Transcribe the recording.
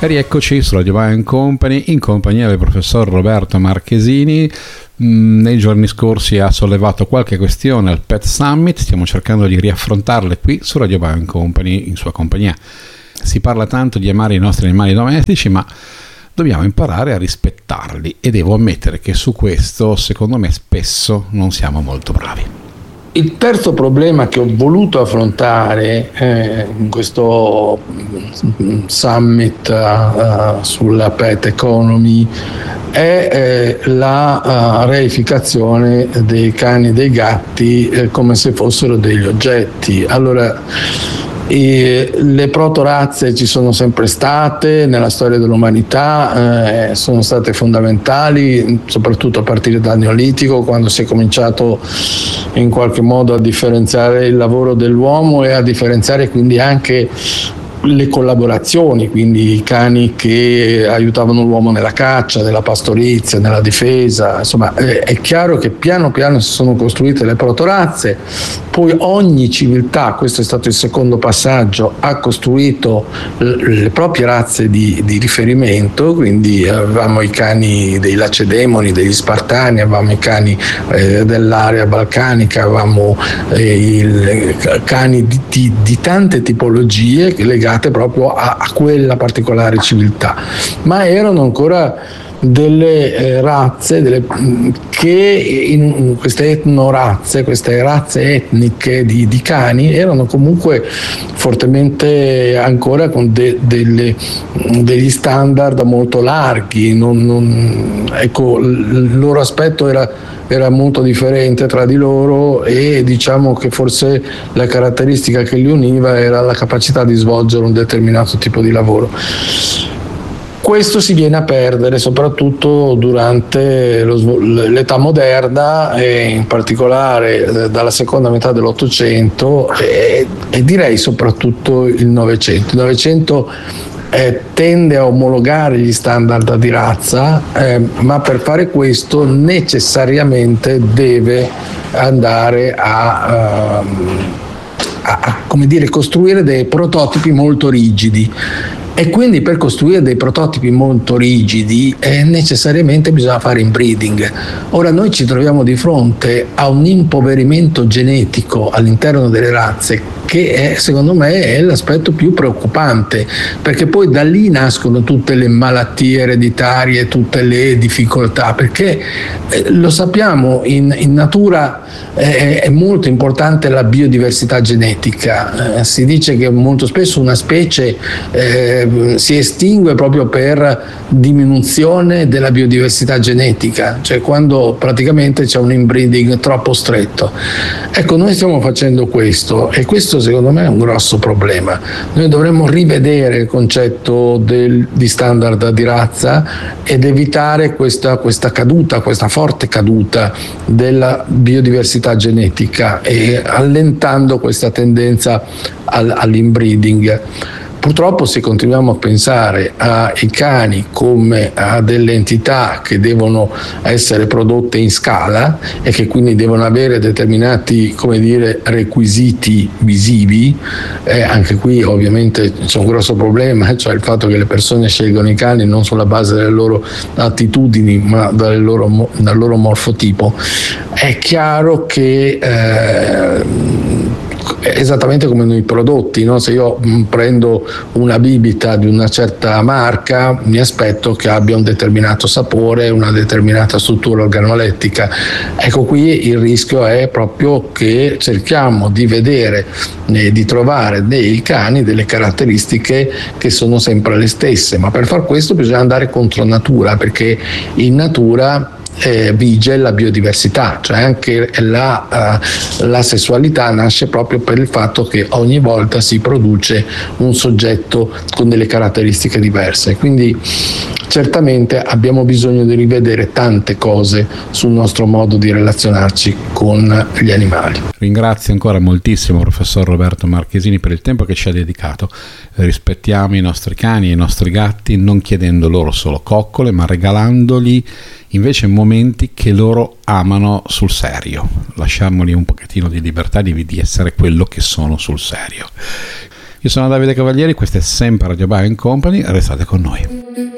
E rieccoci su Radio Bioman Company in compagnia del professor Roberto Marchesini. Nei giorni scorsi ha sollevato qualche questione al Pet Summit, stiamo cercando di riaffrontarle qui su Radio Bioman Company in sua compagnia. Si parla tanto di amare i nostri animali domestici, ma dobbiamo imparare a rispettarli e devo ammettere che su questo, secondo me, spesso non siamo molto bravi. Il terzo problema che ho voluto affrontare in questo summit sulla pet economy è la reificazione dei cani e dei gatti come se fossero degli oggetti. Allora, le protorazze ci sono sempre state nella storia dell'umanità, sono state fondamentali, soprattutto a partire dal Neolitico, quando si è cominciato in qualche modo a differenziare il lavoro dell'uomo e a differenziare quindi anche le collaborazioni, quindi i cani che aiutavano l'uomo nella caccia, nella pastorizia, nella difesa. Insomma, è chiaro che piano piano si sono costruite le protorazze, poi ogni civiltà, questo è stato il secondo passaggio, ha costruito le proprie razze di riferimento, quindi avevamo i cani dei Lacedemoni, degli Spartani, avevamo i cani dell'area balcanica, avevamo i cani di tante tipologie legate proprio a quella particolare civiltà, ma erano ancora delle razze che in queste etnorazze, queste razze etniche di cani erano comunque fortemente ancora con degli standard molto larghi, ecco, il loro aspetto era molto differente tra di loro e diciamo che forse la caratteristica che li univa era la capacità di svolgere un determinato tipo di lavoro. Questo si viene a perdere soprattutto durante l'età moderna e in particolare dalla seconda metà dell'Ottocento e direi soprattutto il Novecento. Il Novecento tende a omologare gli standard di razza, ma per fare questo necessariamente deve andare a come dire, costruire dei prototipi molto rigidi. E quindi per costruire dei prototipi molto rigidi necessariamente bisogna fare inbreeding. Ora noi ci troviamo di fronte a un impoverimento genetico all'interno delle razze che secondo me è l'aspetto più preoccupante, perché poi da lì nascono tutte le malattie ereditarie, tutte le difficoltà, perché lo sappiamo, in natura è molto importante la biodiversità genetica. Si dice che molto spesso una specie si estingue proprio per diminuzione della biodiversità genetica, cioè quando praticamente c'è un inbreeding troppo stretto. Ecco, noi stiamo facendo questo e questo secondo me è un grosso problema. Noi dovremmo rivedere il concetto di standard di razza ed evitare questa caduta, questa forte caduta della biodiversità genetica e allentando questa tendenza all'inbreeding. Purtroppo se continuiamo a pensare ai cani come a delle entità che devono essere prodotte in scala e che quindi devono avere determinati, come dire, requisiti visivi, anche qui ovviamente c'è un grosso problema, cioè il fatto che le persone scelgono i cani non sulla base delle loro attitudini ma dal loro morfotipo, è chiaro che esattamente come noi prodotti, no? Se io prendo una bibita di una certa marca mi aspetto che abbia un determinato sapore, una determinata struttura organolettica. Ecco, qui il rischio è proprio che cerchiamo di vedere di trovare nei cani delle caratteristiche che sono sempre le stesse, ma per far questo bisogna andare contro natura, perché in natura vige la biodiversità, cioè anche la sessualità nasce proprio per il fatto che ogni volta si produce un soggetto con delle caratteristiche diverse, quindi certamente abbiamo bisogno di rivedere tante cose sul nostro modo di relazionarci con gli animali. Ringrazio ancora moltissimo professor Roberto Marchesini per il tempo che ci ha dedicato. Rispettiamo i nostri cani e i nostri gatti non chiedendo loro solo coccole, ma regalandogli invece momenti che loro amano sul serio. Lasciamoli un pochettino di libertà di essere quello che sono sul serio. Io sono Davide Cavalieri, questa è sempre Radio Bar & Company, restate con noi.